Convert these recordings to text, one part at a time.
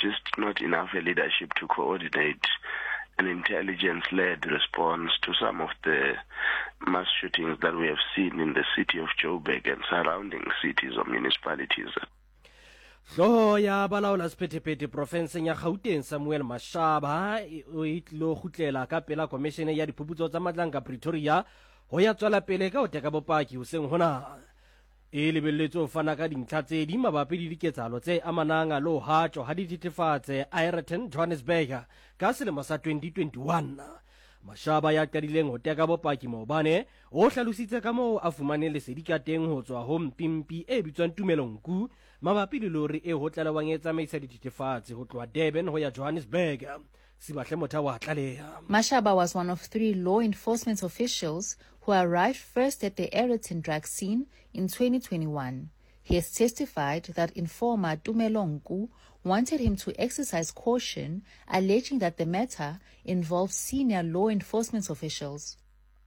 just not enough leadership to coordinate an intelligence-led response to some of the mass shootings that we have seen in the city of Joburg and surrounding cities or municipalities. Hloho ya balaola sephethephethe profenseng ya Gauteng Samuel Mashaba o itlo gutlela ka pela commission ya diphuputso tsa matlanka Pretoria ho ya tswela pele ka ho teka bopaki hoseng hona e lebelletse ho fana ka dintlha tse di mabapi le diketsahalo tse amanang le ho hatjwa ha dithethefatse Ayrton Johannesburg ka selemo sa 2021. Mashaba ya qadileng ho teka bopaki maobane o hlalositse ka moo a fumane lesedi ka teng ho tswa ho mpimpi e bitswang Tumelonku mabapi le lori e ho tlalewang e tsamaisa dithethefatse ho tloha Durban ho ya Johannesburg. Sibahle Mothawa tlaleha. Mashaba was one of 3 law enforcement officials who arrived first at the Ayrton drug scene in 2021. He has testified that informer Tumelonku wanted him to exercise caution, alleging that the matter involved senior law enforcement officials.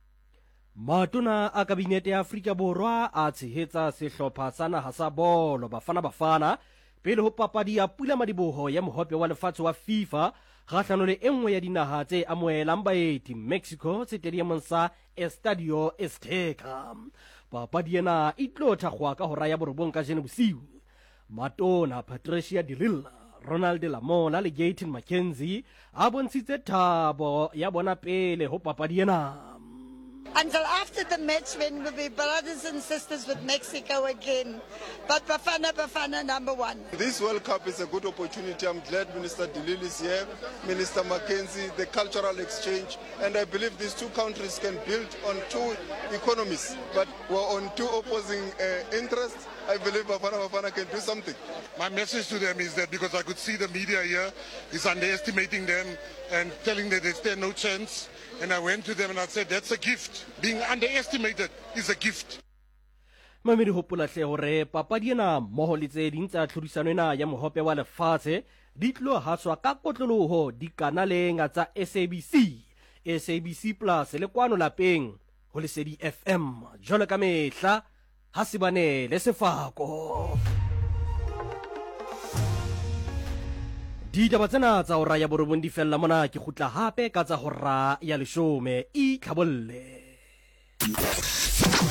Matona a kabinete ya Afrika Borwa a tshehetsa sehlopha sa naha sa bolo Bafana pele ho papadi ya Pula Madiboho ya mohope wa lefatshe wa FIFA kgahlano le enngwe ya dinaha tse amohelang baeti Mexico stadiumong sa Estadio Azteca. Papadi ena e tlo thakgwa ka hora ya borobong ka jeno bosiu. Matona Patricia de Lille, Ronald Lamola le Gayton McKenzie a bontshitse thabo ya bona pele ho papadi ena. Until after the match when we'll be brothers and sisters with Mexico again. But Bafana number 1. This World Cup is a good opportunity. I'm glad Minister Delil is here, Minister Mackenzie, the cultural exchange, and I believe these two countries can build on 2 economies, but we're on 2 opposing interests. I believe Bafana can do something. My message to them is that because I could see the media here is underestimating them and telling that they stand no chance. And I went to them and I said, that's a gift. Being underestimated is a gift. Mamedi hopola hle hore papadi ena mmoho le tse ding tsa tlhodisano ena ya mohope wa lefatshe di tlo haswa ka kotloloho dikanaleng tsa SABC Plus le kwano lapeng ho Lesedi FM jwalo ka mehla ha sibane le sefako. Ditaba tsena tsa hora ya borobong di fella mona ke khutla hape ka tsa hora ya 10 e tlhabolle.